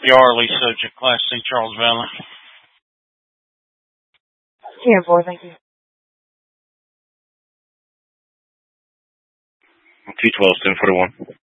Yarley, subject Class C, Charles Valley. 10-4, thank you. 212, 1041.